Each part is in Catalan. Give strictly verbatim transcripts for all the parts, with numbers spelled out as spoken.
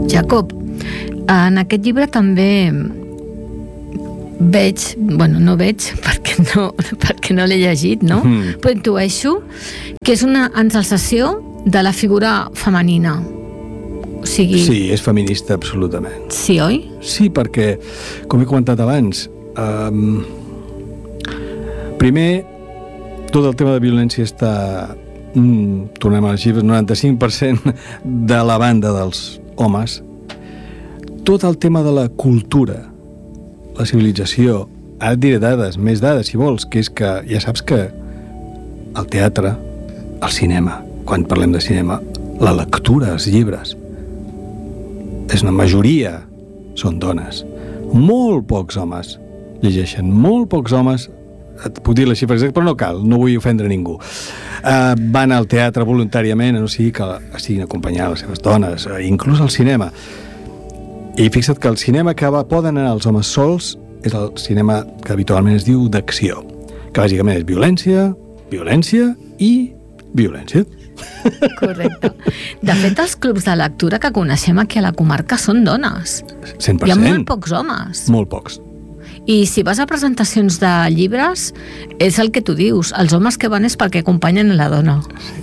Jacob, en aquest llibre també veig, bueno, no veig perquè no, perquè no l'he llegit, no? Mm. Però intueixo que és una ensalzació de la figura femenina. O sigui... Sí, és feminista absolutament. Sí, oi? Sí, perquè, com he comentat abans, um, primer, tot el tema de violència està, mm, tornem a les xifres, noranta-cinc per cent de la banda dels homes. Tot el tema de la cultura, la civilització, ara et diré dades, més dades si vols, que és que ja saps que el teatre, el cinema, quan parlem de cinema, la lectura, els llibres, és una majoria, són dones. Molt pocs homes llegeixen, molt pocs homes, et puc dir les xifres exactes, però no cal, no vull ofendre ningú. Uh, van al teatre voluntàriament, no sigui que estiguin acompanyant les seves dones, uh, inclús al cinema. I fixa't que el cinema que va, poden anar els homes sols és el cinema que habitualment es diu d'acció, que bàsicament és violència, violència i violència. Correcte. De fet, els clubs de lectura que coneixem aquí a la comarca són dones. cent per cent. Hi ha molt pocs homes. Molt pocs. I si vas a presentacions de llibres, és el que tu dius, els homes que van és perquè acompanyen la dona. Sí.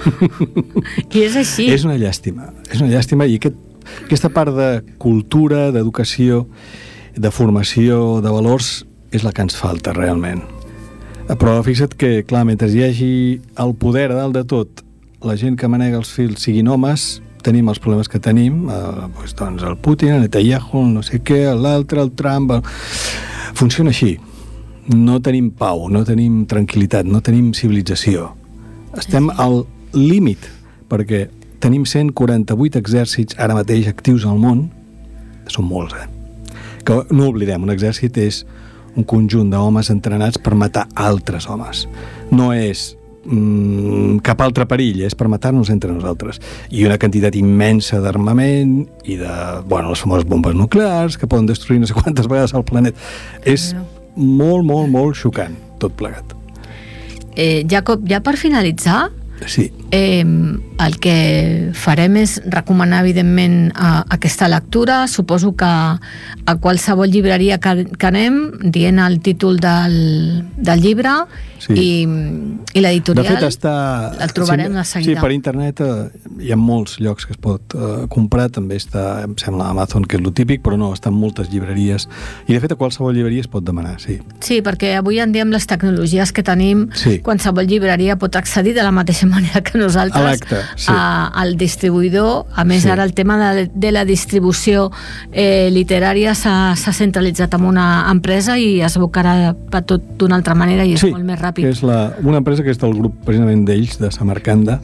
I és així. És una llàstima, és una llàstima, i aquest, aquesta part de cultura, d'educació, de formació, de valors, és la que ens falta realment. Però fixa't que, clar, mentre hi hagi el poder a dalt de tot, la gent que manega els fils siguin homes, tenim els problemes que tenim, eh, doncs, doncs el Putin, el Netanyahu, el no sé què, l'altre, el Trump... El... Funciona així. No tenim pau, no tenim tranquil·litat, no tenim civilització. Estem al límit, perquè tenim cent quaranta-vuit exèrcits ara mateix actius al món. Són molts, eh? Que no oblidem, un exèrcit és un conjunt d'homes entrenats per matar altres homes. No és mm, cap altre perill, és per matar-nos entre nosaltres. I una quantitat immensa d'armament i de, bueno, les famoses bombes nuclears que poden destruir no sé quantes vegades el planeta. És molt, molt, molt xocant, tot plegat. Eh, Jacob, ja per finalitzar, sí. eh, el que farem és recomanar, evidentment, a, aquesta lectura. Suposo que a qualsevol llibreria que, que anem, dient el títol del, del llibre, sí. i, i l'editorial, de fet, està, el trobarem sí, de seguida. Sí, per internet eh, hi ha molts llocs que es pot eh, comprar, també està, em sembla, Amazon, que és lo típic, però no, està en moltes llibreries, i de fet a qualsevol llibreria es pot demanar, sí. Sí, perquè avui en dia amb les tecnologies que tenim, sí. qualsevol llibreria pot accedir de la mateixa manera que nosaltres sí. a, al distribuïdor. A més, sí. ara el tema de, de la distribució eh, literària s'ha centralitzat en una empresa i es abocarà per tot d'una altra manera i és sí. molt més ràpid. Que és la, una empresa que és del grup precisament d'ells, de Samarcanda,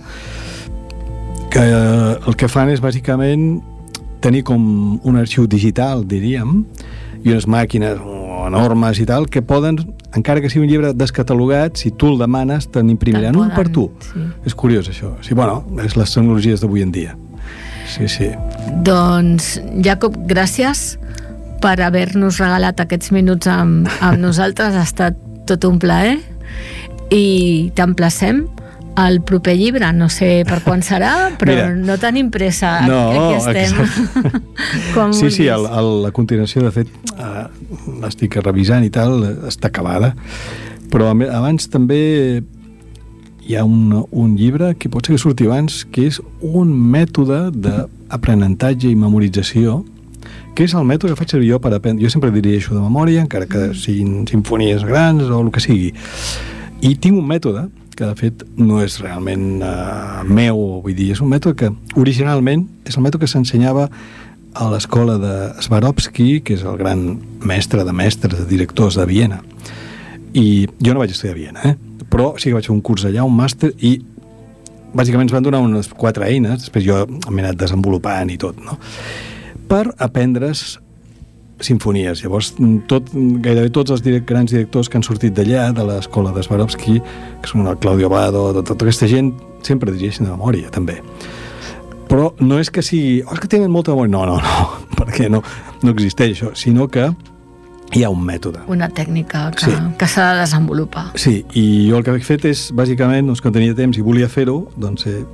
que eh, el que fan és bàsicament tenir com un arxiu digital, diríem, i unes màquines enormes i tal, que poden, encara que sigui un llibre descatalogat, si tu el demanes, te n'imprimiran un per tu. Sí. És curiós, això. Sí, bueno, és les tecnologies d'avui en dia. Sí, sí. Doncs, Jacob, gràcies per haver-nos regalat aquests minuts amb, amb nosaltres. Ha estat tot un plaer. I t'emplacem al proper llibre, no sé per quan serà, però Mira, no tenim pressa, no, aquí estem. sí, sí, el, el, la continuació, de fet, eh, l'estic revisant i tal, està acabada, però abans també hi ha un, un llibre que pot ser que surti abans, que és un mètode d'aprenentatge i memorització, que és el mètode que faig servir jo per aprendre. Jo sempre diria això de memòria, encara que siguin simfonies grans o el que sigui. I tinc un mètode que de fet no és realment uh, meu, vull dir, és un mètode que originalment és el mètode que s'ensenyava a l'escola de Swarovski, que és el gran mestre de mestres, de directors de Viena. I jo no vaig estudiar a Viena, eh? Però sí que vaig fer un curs allà, un màster, i bàsicament ens van donar unes quatre eines, després jo m'he anat desenvolupant i tot, no? Per aprendre's simfonies. Llavors, tot, gairebé tots els direct, grans directors que han sortit d'allà, de l'escola de Swarovski, que són el Claudio Abbado, tota aquesta gent, sempre dirigeixen de memòria, també. Però no és que sigui... Oh, és que tenen molta memòria. No, no, no, perquè no, no existeix això, sinó que hi ha un mètode. Una tècnica que, sí. que s'ha de desenvolupar. Sí, i jo el que he fet és, bàsicament, doncs, quan tenia temps i volia fer-ho, doncs he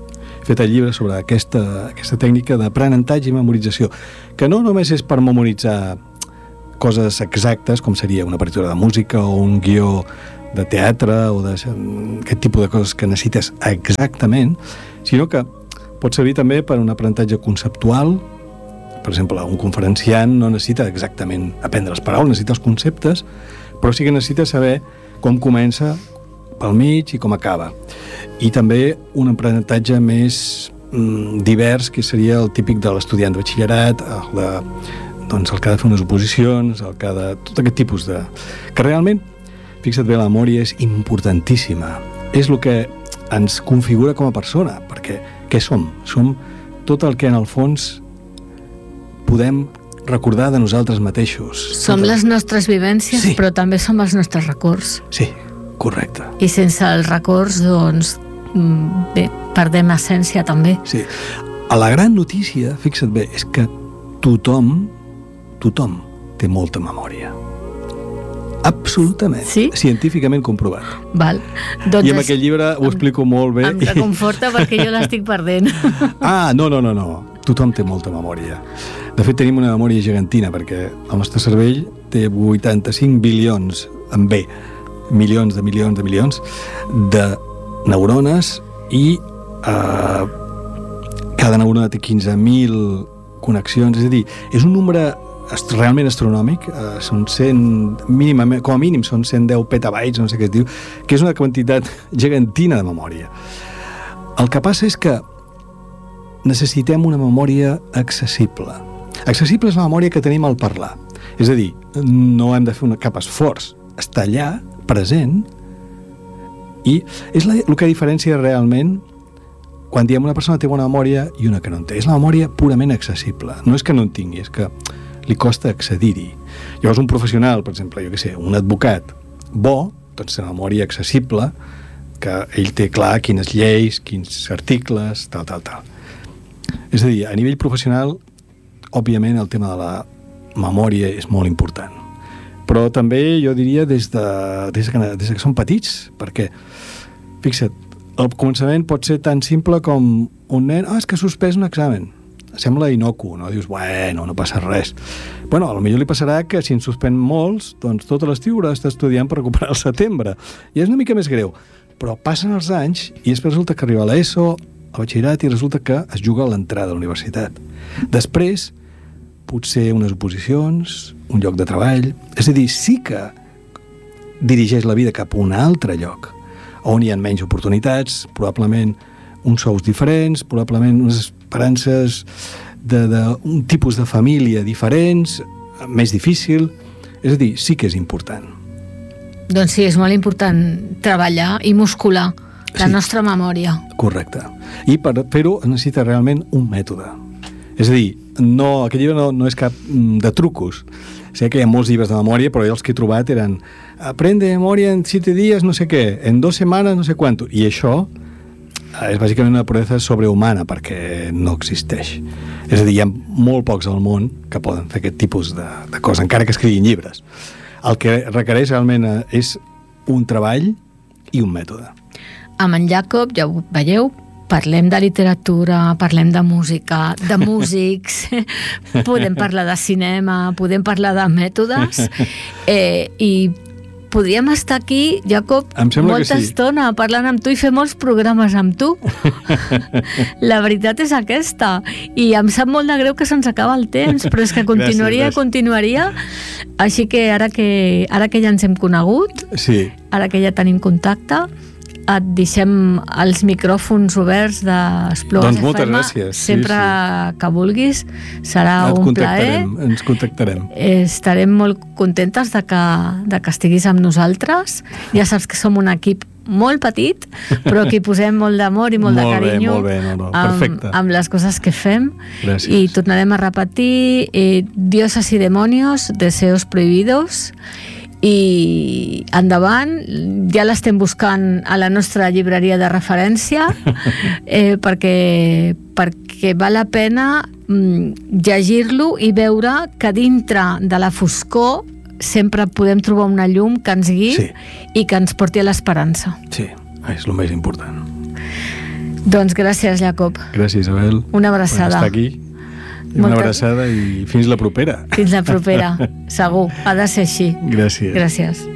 fet el llibre sobre aquesta, aquesta tècnica d'aprenentatge i memorització, que no només és per memoritzar coses exactes, com seria una partitura de música o un guió de teatre o d'aquest tipus de coses que necessites exactament, sinó que pot servir també per un aprenentatge conceptual. Per exemple, un conferenciant no necessita exactament aprendre les paraules, necessita els conceptes, però sí que necessita saber com comença pel mig i com acaba. I també un aprenentatge més mm, divers, que seria el típic de l'estudiant de batxillerat, el, de, doncs el que ha de fer unes oposicions, el que ha de... tot aquest tipus de... que realment, fixa't bé, la memòria és importantíssima. És el que ens configura com a persona, perquè què som? Som tot el que en el fons podem recordar de nosaltres mateixos. Som les nostres vivències, sí, però també som els nostres records. Sí, correcte. I sense els records, doncs, bé, perdem essència també. Sí. La gran notícia, fixa't bé, és que tothom, tothom té molta memòria. Absolutament. Sí? Científicament comprovat. Val. Doncs I en aquell llibre ho explico molt bé. Em reconforta perquè jo l'estic perdent. Ah, no, no, no, no. Tothom té molta memòria. De fet, tenim una memòria gegantina, perquè el nostre cervell té vuitanta-cinc bilions, amb B, milions de milions de milions, de neurones i eh, cada neurona té quinze mil connexions. És a dir, és un nombre realment astronòmic, eh, són cent, mínimament, com a mínim són cent deu petabytes, no sé què es diu, que és una quantitat gegantina de memòria. El que passa és que necessitem una memòria accessible. Accessible és la memòria que tenim al parlar. És a dir, no hem de fer una, cap esforç. Està allà, present, i és la, el que diferencia realment quan diem una persona té bona memòria i una que no en té. És la memòria purament accessible. No és que no en tingui, és que li costa accedir-hi. Llavors un professional, per exemple, jo què sé, un advocat bo, doncs té una memòria accessible, que ell té clar quines lleis, quins articles, tal, tal, tal. És a dir, a nivell professional, òbviament el tema de la memòria és molt important. Però també jo diria des de, des que, des que són petits, perquè, fixa't, el començament pot ser tan simple com un nen, ah, és que ha suspès un examen. Sembla inocu, no? Dius, bueno, no passa res. Bueno, potser li passarà que si en suspèn molts, doncs tot l'estiu haurà d'estar estudiant per recuperar el setembre. I és una mica més greu. Però passen els anys i després resulta que arriba a l'ESO, a batxillerat, i resulta que es juga a l'entrada a la universitat. Després, potser unes oposicions, un lloc de treball... És a dir, sí que dirigeix la vida cap a un altre lloc, on hi ha menys oportunitats, probablement uns sous diferents, probablement unes esperances d'un tipus de família diferents, més difícil... És a dir, sí que és important. Doncs sí, és molt important treballar i muscular la sí. nostra memòria. Correcte. I per fer-ho es necessita realment un mètode. És a dir, no, aquest llibre no, no és cap de trucos. Sé que hi ha molts llibres de memòria, però els que he trobat eren aprende memòria en siete dies, no sé què, en dos setmanes, no sé quanto. I això és bàsicament una proeza sobrehumana, perquè no existeix. És a dir, hi ha molt pocs al món que poden fer aquest tipus de, de coses, encara que escriguin llibres. El que requereix realment és un treball i un mètode. Amb en Jacob, ja ho veieu, parlem de literatura, parlem de música, de músics, podem parlar de cinema, podem parlar de mètodes, eh, i podríem estar aquí, Jacob, molta sí. estona parlant amb tu i fer molts programes amb tu. La veritat és aquesta. I em sap molt de greu que se'ns acaba el temps, però és que continuaria, gràcies, gràcies. continuaria. Així que ara que ara que ja ens hem conegut, sí. ara que ja tenim contacte, et deixem els micròfons oberts d'Explora doncs moltes gràcies. Sempre sí, sí. que vulguis, serà et un plaer. Ens contactarem. Estarem molt contentes de que, de que estiguis amb nosaltres. Ja saps que som un equip molt petit, però que hi posem molt d'amor i molt, molt de carinyo bé, molt bé, no, no. Perfecte. Amb, amb les coses que fem. Gràcies. I tornarem a repetir eh, Dioses y demonios, deseos prohibidos. I endavant, ja l'estem buscant a la nostra llibreria de referència, eh, perquè, perquè val la pena mm, llegir-lo i veure que dintre de la foscor sempre podem trobar una llum que ens guiï sí. i que ens porti a l'esperança. Sí, és el més important. Doncs gràcies, Jacob. Gràcies, Isabel. Una abraçada. Per estar aquí. Una Molta... abraçada i fins la propera. Fins la propera, segur. Ha de ser així. Gràcies. Gràcies.